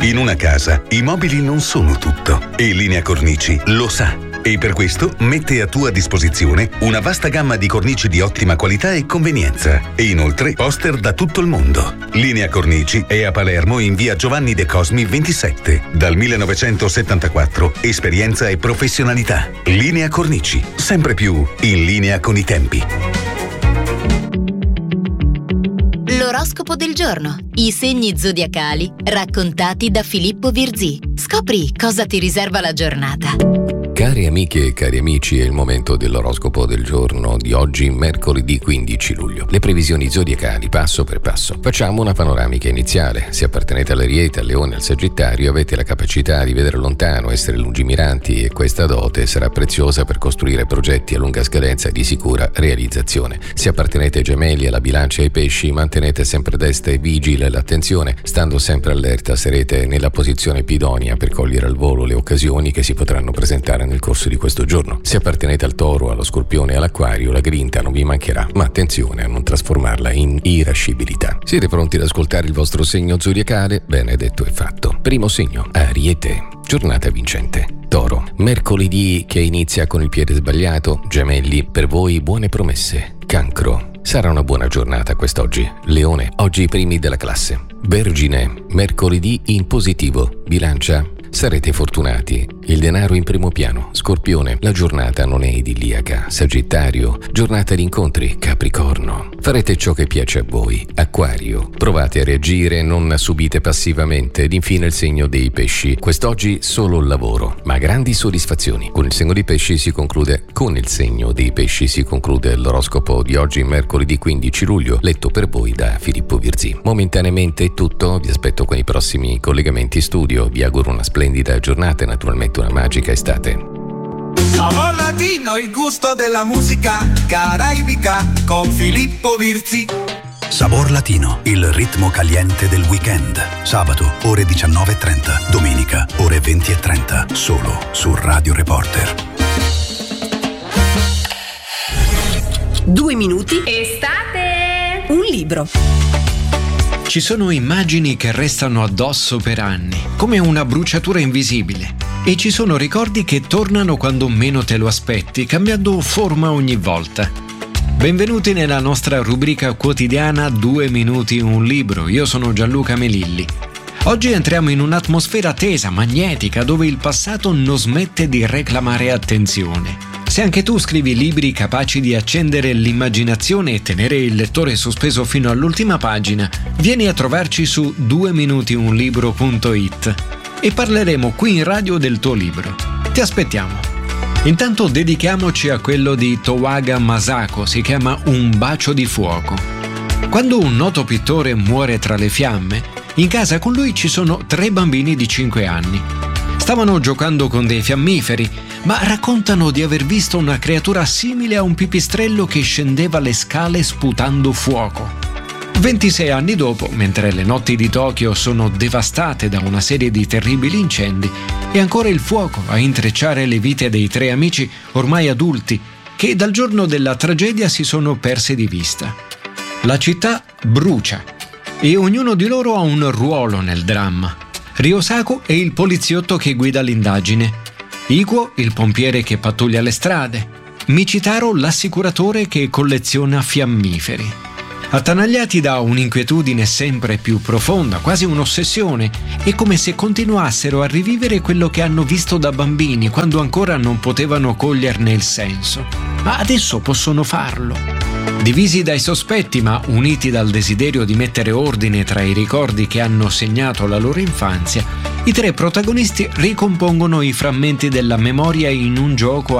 In una casa i mobili non sono tutto e Linea Cornici lo sa. E per questo mette a tua disposizione una vasta gamma di cornici di ottima qualità e convenienza. E inoltre poster da tutto il mondo. Linea Cornici è a Palermo in via Giovanni De Cosmi 27. Dal 1974 esperienza e professionalità. Linea Cornici, sempre più in linea con i tempi. L'oroscopo del giorno. I segni zodiacali raccontati da Filippo Virzì. Scopri cosa ti riserva la giornata. Cari amiche e cari amici, è il momento dell'oroscopo del giorno di oggi, mercoledì 15 luglio. Le previsioni zodiacali passo per passo. Facciamo una panoramica iniziale. Se appartenete all'Ariete, al Leone, al Sagittario, avete la capacità di vedere lontano, essere lungimiranti e questa dote sarà preziosa per costruire progetti a lunga scadenza e di sicura realizzazione. Se appartenete ai Gemelli, alla Bilancia e ai Pesci, mantenete sempre destra e vigile l'attenzione, stando sempre allerta sarete nella posizione più idonea per cogliere al volo le occasioni che si potranno presentare nel corso di questo giorno. Se appartenete al Toro, allo Scorpione e all'Acquario, la grinta non vi mancherà, ma attenzione a non trasformarla in irascibilità. Siete pronti ad ascoltare il vostro segno zodiacale? Bene, detto e fatto. Primo segno, Ariete. Giornata vincente. Toro, mercoledì che inizia con il piede sbagliato. Gemelli, per voi buone promesse. Cancro, sarà una buona giornata quest'oggi. Leone, oggi i primi della classe. Vergine, mercoledì in positivo. Bilancia, sarete fortunati, il denaro in primo piano. Scorpione, la giornata non è idilliaca. Sagittario, giornata di incontri. Capricorno, farete ciò che piace a voi. Acquario, provate a reagire, non subite passivamente. Ed infine il segno dei Pesci, quest'oggi solo il lavoro, ma grandi soddisfazioni. Con il segno dei Pesci si conclude l'oroscopo di oggi, mercoledì 15 luglio, letto per voi da Filippo Virzì. Momentaneamente è tutto, vi aspetto con i prossimi collegamenti studio, vi auguro una splendida giornata e naturalmente una magica estate. Sabor Latino, il gusto della musica caraibica con Filippo Virzì. Sabor Latino, il ritmo caliente del weekend. Sabato ore 19:30, domenica ore 20:30, solo su Radio Reporter. 2 minuti. Estate! Un libro. Ci sono immagini che restano addosso per anni, come una bruciatura invisibile. E ci sono ricordi che tornano quando meno te lo aspetti, cambiando forma ogni volta. Benvenuti nella nostra rubrica quotidiana 2 minuti un libro. Io sono Gianluca Melilli. Oggi entriamo in un'atmosfera tesa, magnetica, dove il passato non smette di reclamare attenzione. Se anche tu scrivi libri capaci di accendere l'immaginazione e tenere il lettore sospeso fino all'ultima pagina, vieni a trovarci su 2minutiunlibro.it e parleremo qui in radio del tuo libro. Ti aspettiamo. Intanto dedichiamoci a quello di Towaga Masako, si chiama Un bacio di fuoco. Quando un noto pittore muore tra le fiamme, in casa con lui ci sono 3 bambini di 5 anni. Stavano giocando con dei fiammiferi, ma raccontano di aver visto una creatura simile a un pipistrello che scendeva le scale sputando fuoco. 26 anni dopo, mentre le notti di Tokyo sono devastate da una serie di terribili incendi, è ancora il fuoco a intrecciare le vite dei 3 amici ormai adulti che dal giorno della tragedia si sono persi di vista. La città brucia e ognuno di loro ha un ruolo nel dramma. Ryosako è il poliziotto che guida l'indagine, Ikuo il pompiere che pattuglia le strade, Michitaro l'assicuratore che colleziona fiammiferi. Attanagliati da un'inquietudine sempre più profonda, quasi un'ossessione, è come se continuassero a rivivere quello che hanno visto da bambini quando ancora non potevano coglierne il senso. Ma adesso possono farlo. Divisi dai sospetti ma uniti dal desiderio di mettere ordine tra i ricordi che hanno segnato la loro infanzia, i 3 protagonisti ricompongono i frammenti della memoria in un gioco